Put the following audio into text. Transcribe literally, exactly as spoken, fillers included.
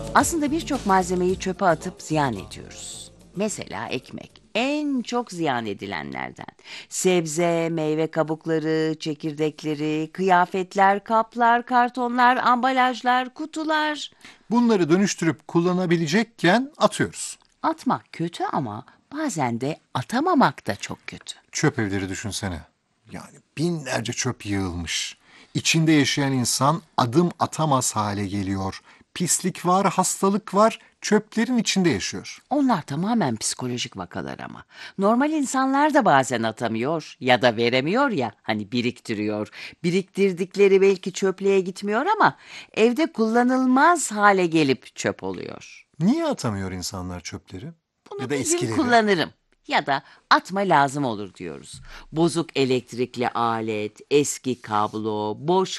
Aslında birçok malzemeyi çöpe atıp ziyan ediyoruz. Mesela ekmek. En çok ziyan edilenlerden. Sebze, meyve kabukları, çekirdekleri, kıyafetler, kaplar, kartonlar, ambalajlar, kutular. Bunları dönüştürüp kullanabilecekken atıyoruz. Atmak kötü ama bazen de atamamak da çok kötü. Çöp evleri düşünsene. Yani binlerce çöp yığılmış. İçinde yaşayan insan adım atamaz hale geliyor. Pislik var, hastalık var, çöplerin içinde yaşıyor. Onlar tamamen psikolojik vakalar ama. Normal insanlar da bazen atamıyor ya da veremiyor ya, hani biriktiriyor. Biriktirdikleri belki çöplüğe gitmiyor ama evde kullanılmaz hale gelip çöp oluyor. Niye atamıyor insanlar çöpleri? Ya Bunu da bir gün eskileri? kullanırım ya da atma lazım olur diyoruz. Bozuk elektrikli alet, eski kablo, boş